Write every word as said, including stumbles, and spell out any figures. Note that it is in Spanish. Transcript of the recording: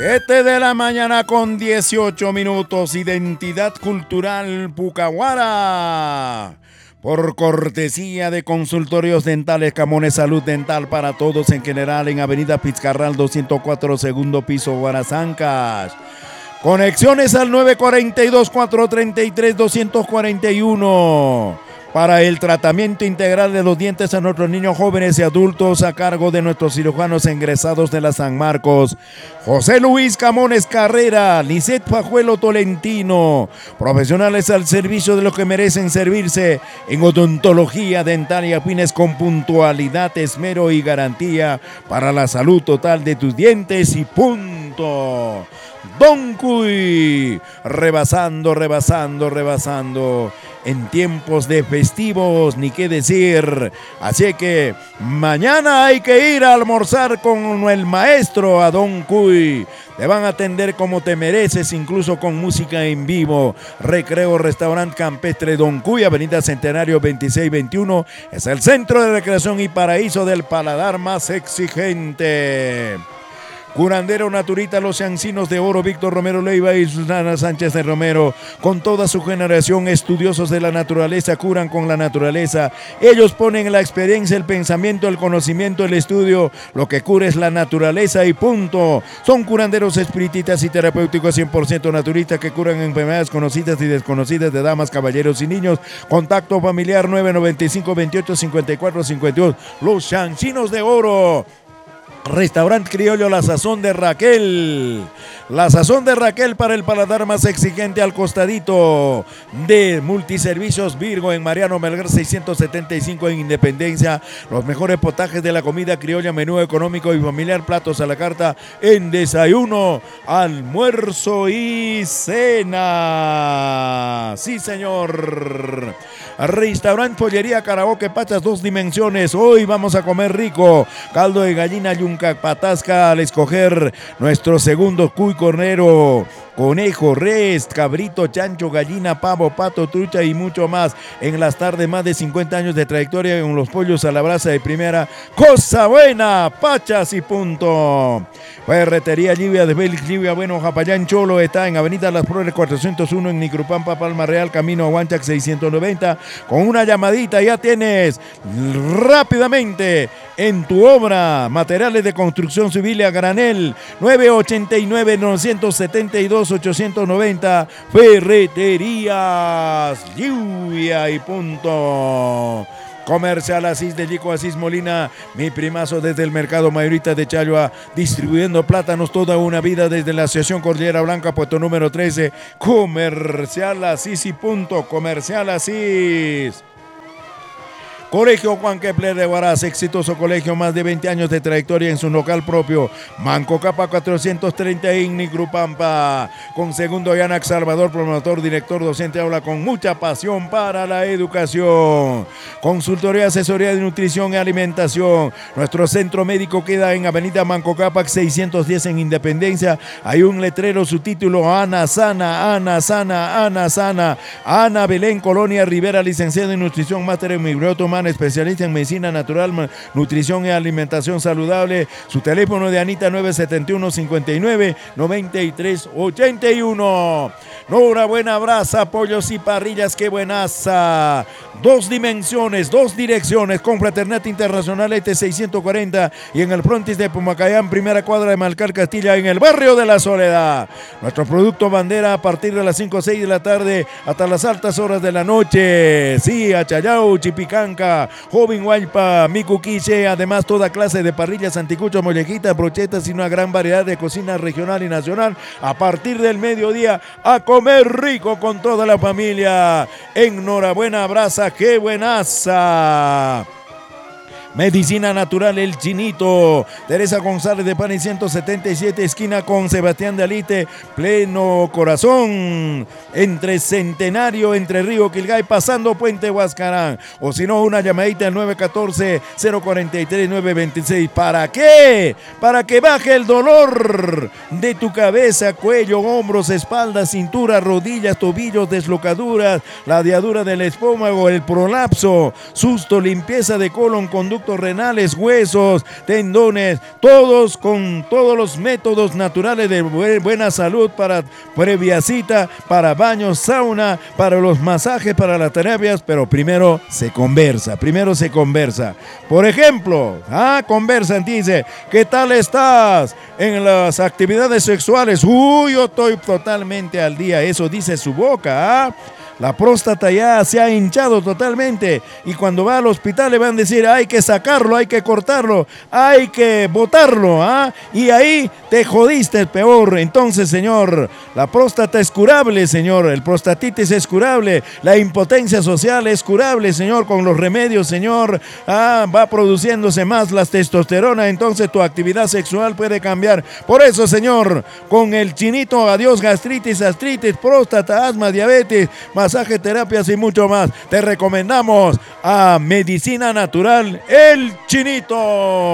siete de la mañana con dieciocho minutos, Identidad Cultural Pucahuara. Por cortesía de Consultorios Dentales Camones, Salud Dental para todos en general, en Avenida Pizcarral doscientos cuatro, segundo piso, Guarazancas. Conexiones al nueve cuatro dos, cuatro tres tres, dos cuatro uno. Para el tratamiento integral de los dientes a nuestros niños, jóvenes y adultos, a cargo de nuestros cirujanos egresados de la San Marcos, José Luis Camones Carrera, Lisset Fajuelo Tolentino, profesionales al servicio de los que merecen servirse en odontología dental y afines, con puntualidad, esmero y garantía para la salud total de tus dientes y punto. Don Cuy, rebasando, rebasando, rebasando en tiempos de festivos, ni qué decir. Así que mañana hay que ir a almorzar con el maestro, a Don Cuy. Te van a atender como te mereces, incluso con música en vivo. Recreo Restaurante Campestre Don Cuy, Avenida Centenario veintiséis veintiuno. Es el centro de recreación y paraíso del paladar más exigente. Curandero Naturita Los Encinos de Oro, Víctor Romero Leiva y Susana Sánchez de Romero, con toda su generación, estudiosos de la naturaleza, curan con la naturaleza. Ellos ponen la experiencia, el pensamiento, el conocimiento, el estudio. Lo que cura es la naturaleza y punto. Son curanderos espiritistas y terapéuticos cien por ciento naturistas que curan enfermedades conocidas y desconocidas de damas, caballeros y niños. Contacto familiar nueve noventa y cinco, veintiocho, cincuenta y cuatro, cincuenta y dos. Los Encinos de Oro. Restaurante Criollo La Sazón de Raquel. La Sazón de Raquel para el paladar más exigente, al costadito de Multiservicios Virgo en Mariano Melgar seiscientos setenta y cinco en Independencia. Los mejores potajes de la comida criolla, menú económico y familiar, platos a la carta en desayuno, almuerzo y cena. Sí, señor. Restaurante Pollería Karaoke Pachas, dos dimensiones. Hoy vamos a comer rico. Caldo de gallina yunca patasca al escoger. Nuestro segundo cuy, cornero, conejo, res, cabrito, chancho, gallina, pavo, pato, trucha y mucho más. En las tardes, más de cincuenta años de trayectoria con los pollos a la brasa de primera. Cosa buena, Pachas y punto. Ferretería Lluvia de Félix Lluvia Bueno, Japayán Cholo, está en Avenida Las Flores cuatrocientos uno en Nicrupampa, Palma Real, camino a Huanchac seiscientos noventa. Con una llamadita ya tienes rápidamente en tu obra materiales de construcción civil a granel. Nueve ochenta y nueve, novecientos setenta y dos, ochocientos noventa. Ferreterías Lluvia y punto. Comercial Asís de Yico Asís Molina, mi primazo desde el mercado mayorista de Chalua, distribuyendo plátanos toda una vida desde la Asociación Cordillera Blanca, puesto número trece. Comercial Asís y punto. Comercial Asís. Colegio Juan Kepler de Huaraz, exitoso colegio, más de veinte años de trayectoria en su local propio. Manco Capa cuatrocientos treinta en Nicrupampa. Con segundo Yanac Salvador, promotor, director, docente, aula con mucha pasión para la educación. Consultoría, asesoría de nutrición y alimentación. Nuestro centro médico queda en Avenida Manco Cápac seiscientos diez en Independencia. Hay un letrero, su título, Ana Sana, Ana Sana, Ana Sana. Ana Belén Colonia Rivera, licenciada en nutrición, máster en microbiota humana, especialista en medicina natural, nutrición y alimentación saludable. Su teléfono de Anita nueve setenta y uno, cincuenta y nueve, noventa y tres, ochenta y uno. Nora Buena Brasa, pollos y parrillas, qué buenaza. Dos dimensiones, dos direcciones, con Fraternidad Internacional E T seiscientos cuarenta y en el frontis de Pumacayán, primera cuadra de Malcar Castilla, en el barrio de La Soledad. Nuestro producto bandera a partir de las cinco o seis de la tarde hasta las altas horas de la noche. Sí, Achayau, Chipicanca, Joven Huaypa, Micuquiche, además toda clase de parrillas, anticuchos, mollejitas, brochetas y una gran variedad de cocina regional y nacional. A partir del mediodía, a comer rico con toda la familia. Enhorabuena, Brasa, qué buenaza. Medicina Natural El Chinito, Teresa González de Pani ciento setenta y siete, esquina con Sebastián de Alite, pleno corazón, entre Centenario, entre Río Quilgay, pasando Puente Huascarán. O si no, una llamadita al nueve uno cuatro, cero cuatro tres, nueve dos seis. ¿Para qué? Para que baje el dolor de tu cabeza, cuello, hombros, espalda, cintura, rodillas, tobillos, deslocaduras, la diadura del estómago, el prolapso, susto, limpieza de colon, conducto conductos renales, huesos, tendones, todos con todos los métodos naturales de buena salud para previa cita, para baños, sauna, para los masajes, para las terapias, pero primero se conversa, primero se conversa. Por ejemplo, ah, conversan, dice, ¿qué tal estás en las actividades sexuales? Uy, yo estoy totalmente al día, eso dice su boca, ¿ah? La próstata ya se ha hinchado totalmente y cuando va al hospital le van a decir hay que sacarlo, hay que cortarlo, hay que botarlo, ¿ah? Y ahí te jodiste peor. Entonces, señor, la próstata es curable, señor, el prostatitis es curable, la impotencia social es curable, señor, con los remedios, señor, ah, va produciéndose más la testosterona, entonces tu actividad sexual puede cambiar. Por eso, señor, con el chinito, adiós gastritis, artritis, próstata, asma, diabetes, masaje, terapias y mucho más. Te recomendamos a Medicina Natural El Chinito.